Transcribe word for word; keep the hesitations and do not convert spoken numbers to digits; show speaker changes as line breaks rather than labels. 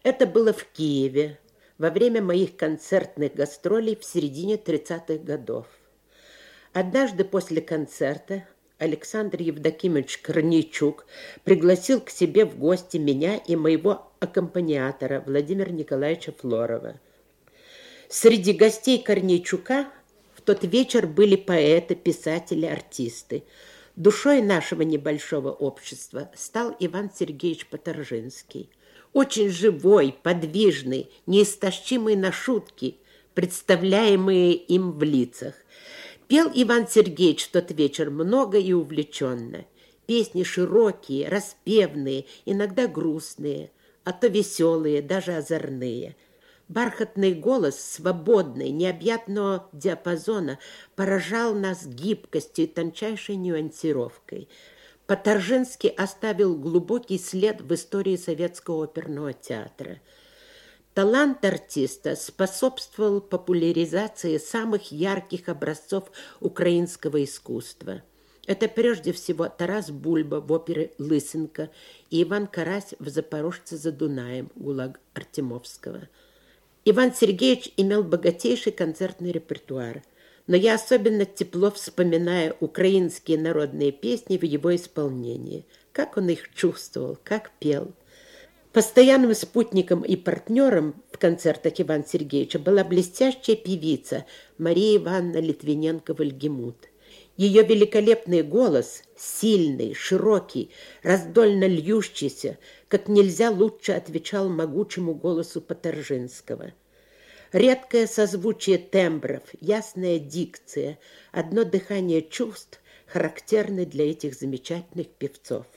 Это было в Киеве во время моих концертных гастролей в середине тридцатых годов. Однажды после концерта Александр Евдокимович Корнейчук пригласил к себе в гости меня и моего аккомпаниатора Владимира Николаевича Флорова. Среди гостей Корнейчука в тот вечер были поэты, писатели, артисты. Душой нашего небольшого общества стал Иван Сергеевич Поторжинский. Очень живой, подвижный, неистощимый на шутки, представляемые им в лицах. Пел Иван Сергеевич в тот вечер много и увлеченно. Песни широкие, распевные, иногда грустные, а то веселые, даже озорные. Бархатный голос, свободный, необъятного диапазона, поражал нас гибкостью и тончайшей нюансировкой. Поторжинский оставил глубокий след в истории советского оперного театра. Талант артиста способствовал популяризации самых ярких образцов украинского искусства. Это прежде всего Тарас Бульба в опере «Лысенко» и Иван Карась в «Запорожце за Дунаем» ГУЛАГ Артемовского. Иван Сергеевич имел богатейший концертный репертуар, но я особенно тепло вспоминаю украинские народные песни в его исполнении. Как он их чувствовал, как пел. Постоянным спутником и партнером в концертах Ивана Сергеевича была блестящая певица Мария Ивановна Литвиненко-Вальгемут. Ее великолепный голос, сильный, широкий, раздольно льющийся, как нельзя лучше отвечал могучему голосу Поторжинского. Редкое созвучие тембров, ясная дикция, одно дыхание чувств характерны для этих замечательных певцов.